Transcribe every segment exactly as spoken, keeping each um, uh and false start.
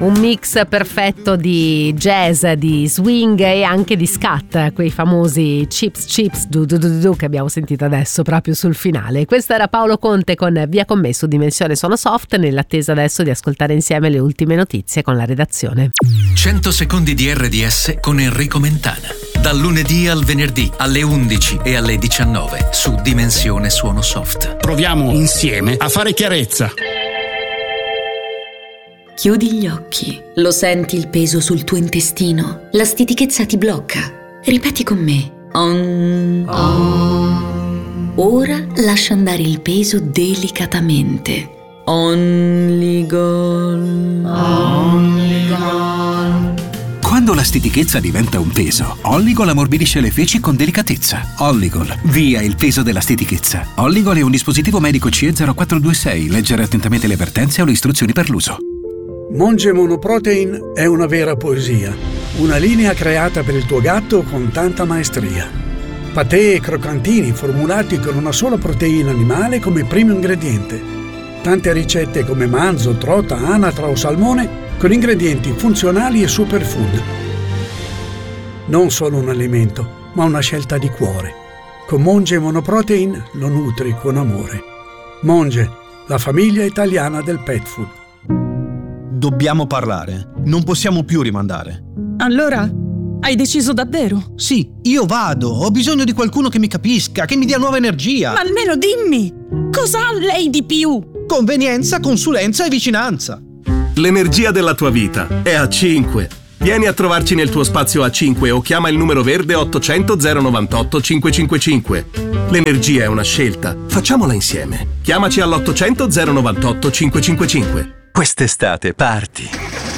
Un mix perfetto di jazz, di swing e anche di scat, quei famosi chips chips du du du du che abbiamo sentito adesso proprio sul finale. Questo era Paolo Conte con Via con me su Dimensione Suono Soft, nell'attesa adesso di ascoltare insieme le ultime notizie con la redazione. cento secondi di R D S con Enrico Mentana. Dal lunedì al venerdì alle undici e alle diciannove su Dimensione Suono Soft. Proviamo insieme a fare chiarezza. Chiudi gli occhi. Lo senti il peso sul tuo intestino? La stitichezza ti blocca. Ripeti con me. Om. Om. Ora lascia andare il peso delicatamente. Only gone. Only gone. Quando la stitichezza diventa un peso, Olligol ammorbidisce le feci con delicatezza. Olligol, via il peso della stitichezza. Olligol è un dispositivo medico C E zero quattro due sei. Leggere attentamente le avvertenze o le istruzioni per l'uso. Monge Monoprotein è una vera poesia, una linea creata per il tuo gatto con tanta maestria. Patè e croccantini formulati con una sola proteina animale come primo ingrediente. Tante ricette come manzo, trota, anatra o salmone con ingredienti funzionali e superfood. Non solo un alimento, ma una scelta di cuore. Con Monge Monoprotein lo nutri con amore. Monge, la famiglia italiana del pet food. Dobbiamo parlare. Non possiamo più rimandare. Allora, hai deciso davvero? Sì, io vado. Ho bisogno di qualcuno che mi capisca, che mi dia nuova energia. Ma almeno dimmi, cosa ha lei di più? Convenienza, consulenza e vicinanza. L'energia della tua vita è A cinque. Vieni a trovarci nel tuo spazio A cinque o chiama il numero verde ottocento zero novantotto cinquecentocinquantacinque. L'energia è una scelta. Facciamola insieme. Chiamaci all'ottocento zero novantotto cinquecentocinquantacinque. Quest'estate parti,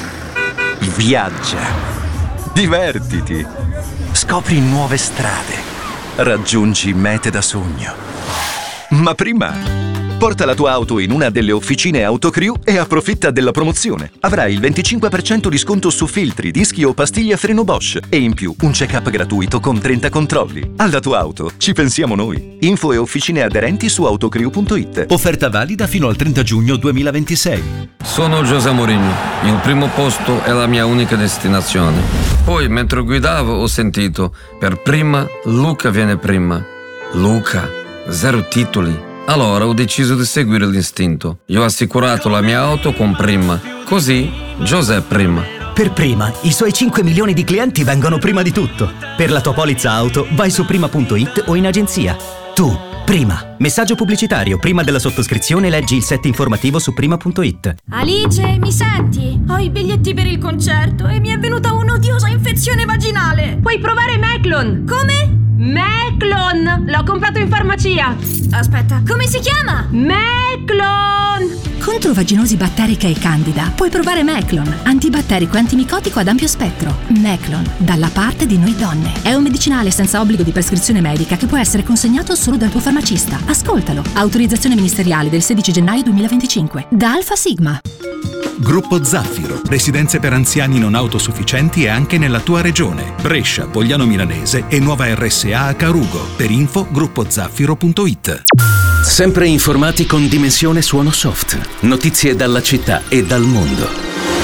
viaggia, divertiti, scopri nuove strade, raggiungi mete da sogno. Ma prima porta la tua auto in una delle officine Autocrew e approfitta della promozione. Avrai il venticinque per cento di sconto su filtri, dischi o pastiglie a freno Bosch e in più un check-up gratuito con trenta controlli. Alla tua auto ci pensiamo noi. Info e officine aderenti su autocrew punto it. Offerta valida fino al trenta giugno duemilaventisei. Sono José Mourinho. Il primo posto è la mia unica destinazione. Poi, mentre guidavo, ho sentito: per prima, Luca viene prima. Luca, zero titoli. Allora ho deciso di seguire l'istinto. Io ho assicurato la mia auto con Prima. Così, José Prima. Per Prima, i suoi cinque milioni di clienti vengono prima di tutto. Per la tua polizza auto, vai su prima punto it o in agenzia. Tu, Prima. Messaggio pubblicitario. Prima della sottoscrizione leggi il set informativo su prima punto it. Alice, mi senti? Ho i biglietti per il concerto e mi è venuta un'odiosa infezione vaginale. Puoi provare Meclon. Come? Meclon! L'ho comprato in farmacia. Aspetta, come si chiama? Meclon! Contro vaginosi batterica e candida puoi provare Meclon, antibatterico e antimicotico ad ampio spettro. Meclon, dalla parte di noi donne. È un medicinale senza obbligo di prescrizione medica che può essere consegnato solo dal tuo farmacista. Ascoltalo. Autorizzazione ministeriale del sedici gennaio duemilaventicinque. Da Alfa Sigma. Gruppo Zaffiro, residenze per anziani non autosufficienti e anche nella tua regione. Brescia, Pogliano Milanese e nuova R S A a Carugo. Per info gruppo zaffiro punto it. Sempre informati con Dimensione Suono Soft. Notizie dalla città e dal mondo.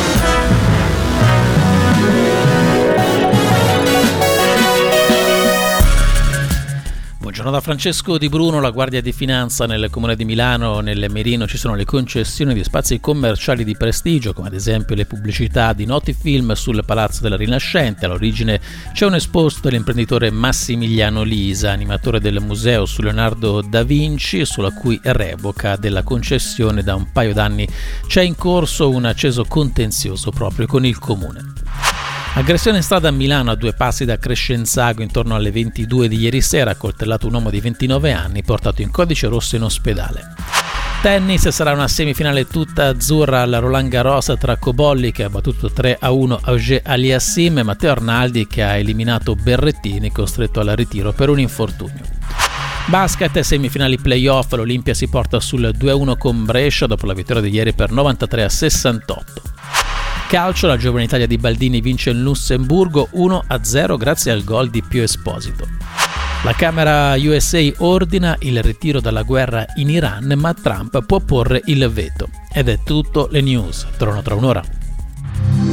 Buongiorno da Francesco Di Bruno. La Guardia di Finanza nel Comune di Milano, nel Merino, ci sono le concessioni di spazi commerciali di prestigio, come ad esempio le pubblicità di noti film sul Palazzo della Rinascente. All'origine c'è un esposto dell'imprenditore Massimiliano Lisa, animatore del museo su Leonardo da Vinci, sulla cui revoca della concessione da un paio d'anni c'è in corso un acceso contenzioso proprio con il Comune. Aggressione in strada a Milano a due passi da Crescenzago intorno alle ventidue di ieri sera, accoltellato un uomo di ventinove anni portato in codice rosso in ospedale. Tennis, sarà una semifinale tutta azzurra alla Roland Garros tra Cobolli, che ha battuto tre a uno Auger Aliassime, e Matteo Arnaldi, che ha eliminato Berrettini, costretto al ritiro per un infortunio. Basket, semifinali playoff, l'Olimpia si porta sul due a uno con Brescia dopo la vittoria di ieri per novantatré a sessantotto. Calcio, la giovane Italia di Baldini vince in Lussemburgo uno a zero grazie al gol di Pio Esposito. La Camera U S A ordina il ritiro dalla guerra in Iran, ma Trump può porre il veto. Ed è tutto, le news. Torno tra un'ora.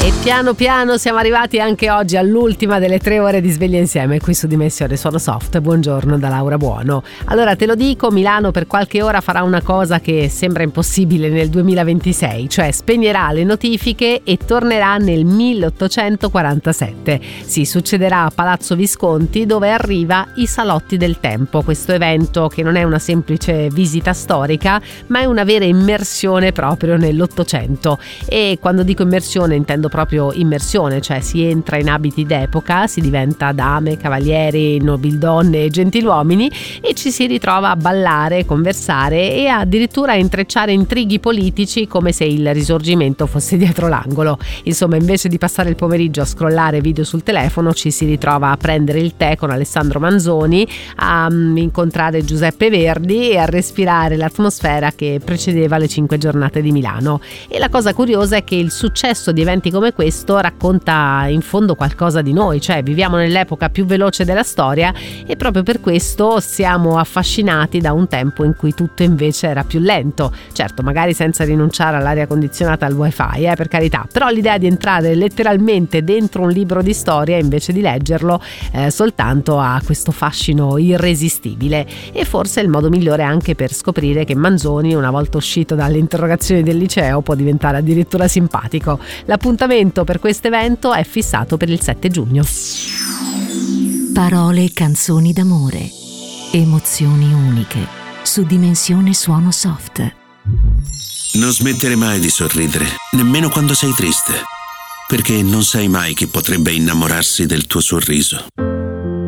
E piano piano siamo arrivati anche oggi all'ultima delle tre ore di sveglia insieme qui su Dimensione Suono Soft. Buongiorno da Laura Buono. Allora te lo dico, Milano per qualche ora farà una cosa che sembra impossibile nel duemilaventisei, cioè spegnerà le notifiche e tornerà nel milleottocentoquarantasette. Si succederà a Palazzo Visconti, dove arriva I Salotti del Tempo, questo evento che non è una semplice visita storica ma è una vera immersione proprio nell'Ottocento. E quando dico immersione intendo proprio immersione, cioè si entra in abiti d'epoca, si diventa dame, cavalieri, nobildonne e gentiluomini e ci si ritrova a ballare, conversare e addirittura a intrecciare intrighi politici come se il risorgimento fosse dietro l'angolo. Insomma, invece di passare il pomeriggio a scrollare video sul telefono, ci si ritrova a prendere il tè con Alessandro Manzoni, a incontrare Giuseppe Verdi e a respirare l'atmosfera che precedeva le cinque giornate di Milano. E la cosa curiosa è che il successo di eventi come questo racconta in fondo qualcosa di noi, cioè viviamo nell'epoca più veloce della storia e proprio per questo siamo affascinati da un tempo in cui tutto invece era più lento. Certo, magari senza rinunciare all'aria condizionata, al wifi, eh, per carità, però l'idea di entrare letteralmente dentro un libro di storia invece di leggerlo eh, soltanto ha questo fascino irresistibile, e forse è il modo migliore anche per scoprire che Manzoni, una volta uscito dalle interrogazioni del liceo, può diventare addirittura simpatico. L'appuntamento per questo evento è fissato per il sette giugno. Parole e canzoni d'amore, emozioni uniche, su Dimensione Suono Soft. Non smettere mai di sorridere, nemmeno quando sei triste, perché non sai mai chi potrebbe innamorarsi del tuo sorriso.